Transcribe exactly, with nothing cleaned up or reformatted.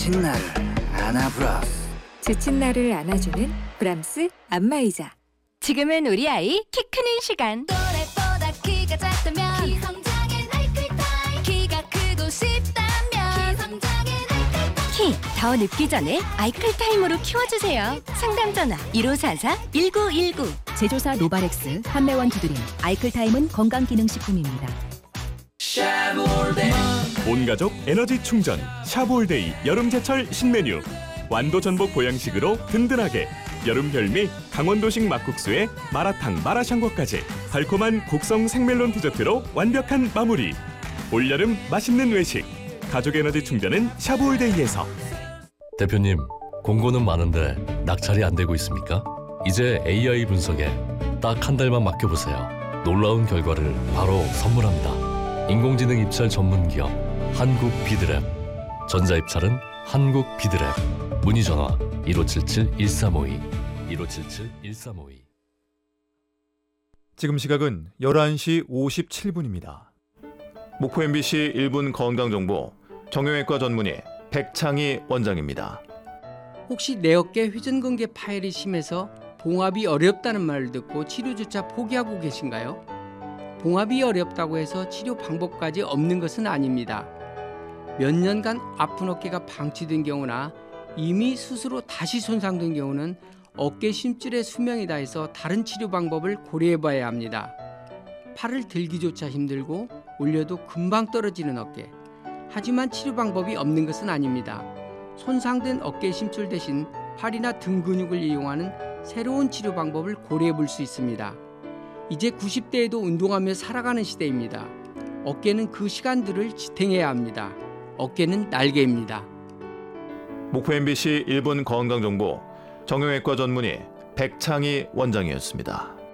지친 나를 안아브라스. 지친 나를 안아주는 브람스 안마의자. 지금은 우리 아이 키 크는 시간. 또래보다 키가 작다면 키성장의 나이클타임. 키가 크고 싶다면 키성장의 나이클타임. 키 더 늙기 전에 아이클타임으로 키워주세요. 상담 전화 일오사사 일구일구. 제조사 노바렉스, 한매원 두드림, 아이클타임은 건강기능식품입니다. 온가족 에너지 충전 샤브올데이 여름제철 신메뉴. 완도 전복 보양식으로 든든하게. 여름 별미 강원도식 막국수에 마라탕 마라샹궈까지 달콤한 곡성 생멜론 디저트로 완벽한 마무리. 올여름 맛있는 외식. 가족 에너지 충전은 샤브올데이에서. 대표님, 공고는 많은데 낙찰이 안 되고 있습니까? 이제 에이아이 분석에 딱 한 달만 맡겨보세요. 놀라운 결과를 바로 선물합니다. 인공지능 입찰 전문 기업 한국 비드랩. 전자입찰은 한국 비드랩. 문의 전화 일오칠칠 일삼오이 일오칠칠 일삼오이. 지금 시각은 열한 시 오십칠 분입니다. 목포 엠비씨 일 분 건강정보 정형외과 전문의 백창희 원장입니다. 혹시 내 어깨 회전근개 파열이 심해서 봉합이 어렵다는 말을 듣고 치료조차 포기하고 계신가요? 봉합이 어렵다고 해서 치료 방법까지 없는 것은 아닙니다. 몇 년간 아픈 어깨가 방치된 경우나 이미 스스로 다시 손상된 경우는 어깨 심줄의 수명이 다해서 다른 치료 방법을 고려해봐야 합니다. 팔을 들기조차 힘들고 올려도 금방 떨어지는 어깨. 하지만 치료 방법이 없는 것은 아닙니다. 손상된 어깨 심줄 대신 팔이나 등 근육을 이용하는 새로운 치료 방법을 고려해볼 수 있습니다. 이제 구십 대에도 운동하며 살아가는 시대입니다. 어깨는 그 시간들을 지탱해야 합니다. 어깨는 날개입니다. 목포 엠비씨 일 분 건강정보 정형외과 전문의 백창희 원장이었습니다.